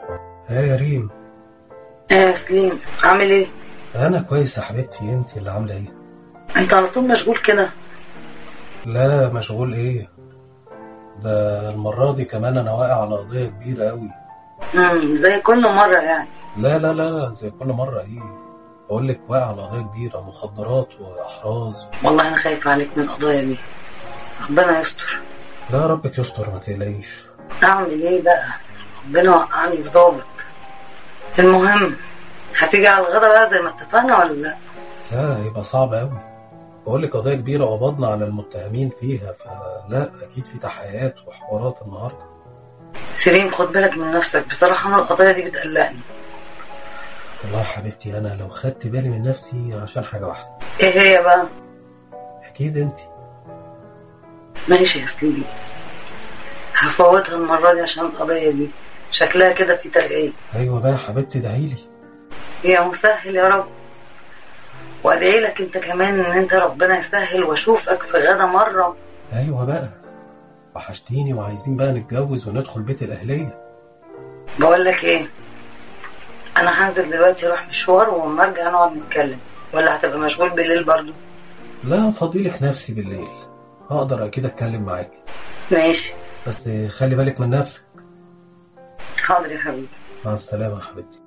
يا ريم. يا سليم، عامل ايه؟ انا كويس يا حبيبتي، انت اللي عامله ايه؟ انت على طول مشغول كده. لا مشغول ايه، ده المره دي كمان انا واقع على قضيه كبيره قوي. زي كل مرة يعني. لا لا لا لا، زي كل مره ايه، بقول لك واقع على قضيه كبيره، مخدرات واحراز. والله انا خايفة عليك من القضايا دي، ربنا يستر. لا ربك يستر، ما تقلقيش. اعمل ايه بقى؟ ربنا وقعني في ظابط. المهم، هتيجي على الغدا بقى زي ما اتفقنا ولا لا؟ لا هيبقى صعب قوي، بقول لك قضيه كبيره وقبضنا على المتهمين فيها، فلا اكيد في تحقيقات وحوارات النهارده. سليم خد بالك من نفسك، بصراحة انا القضايا دي بتقلقني. والله يا حبيبتي انا لو خدت بالي من نفسي عشان حاجه واحده. ايه هي بقى؟ اكيد انت. ماشي يا سليم، هفوتها المرة دي عشان القضية دي شكلها كده في ترقية. ايوه بقى يا حبيبتي ادعيلي. يا مسهل يا رب. وادعي لك انت كمان ان انت ربنا يسهل واشوفك في غدا مرة. ايوه بقى، وحشتيني وعايزين بقى نتجوز وندخل بيت الاهليه. بقول لك ايه، انا هنزل دلوقتي اروح مشوار وما ارجع نقعد نتكلم، ولا هتبقى مشغول بالليل برضو؟ لا فضيلك نفسي بالليل، اقدر اكيد اتكلم معاكي. ماشي. بس خلي بالك من نفسك. حاضر يا حبيبي. مع السلامه يا حبيبتي.